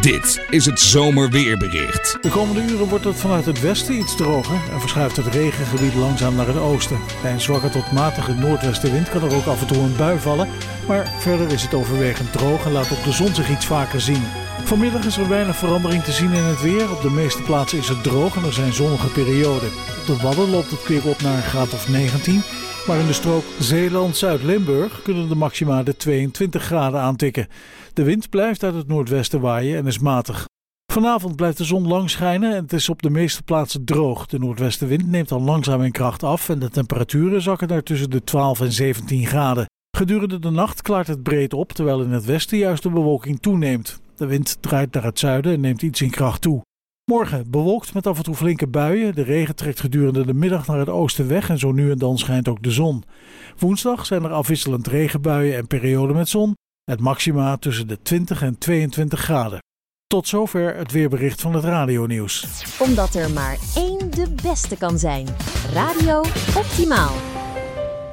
Dit is het zomerweerbericht. De komende uren wordt het vanuit het westen iets droger en verschuift het regengebied langzaam naar het oosten. Bij een zwakke tot matige noordwestenwind kan er ook af en toe een bui vallen, maar verder is het overwegend droog en laat ook de zon zich iets vaker zien. Vanmiddag is er weinig verandering te zien in het weer. Op de meeste plaatsen is het droog en er zijn zonnige perioden. Op de Wadden loopt het kwik op naar een graad of 19, maar in de strook Zeeland-Zuid-Limburg kunnen de maxima de 22 graden aantikken. De wind blijft uit het noordwesten waaien en is matig. Vanavond blijft de zon lang schijnen en het is op de meeste plaatsen droog. De noordwestenwind neemt dan langzaam in kracht af en de temperaturen zakken naar tussen de 12 en 17 graden. Gedurende de nacht klaart het breed op, terwijl in het westen juist de bewolking toeneemt. De wind draait naar het zuiden en neemt iets in kracht toe. Morgen bewolkt met af en toe flinke buien. De regen trekt gedurende de middag naar het oosten weg en zo nu en dan schijnt ook de zon. Woensdag zijn er afwisselend regenbuien en perioden met zon. Het maxima tussen de 20 en 22 graden. Tot zover het weerbericht van het radionieuws. Omdat er maar één de beste kan zijn. Radio Optimaal.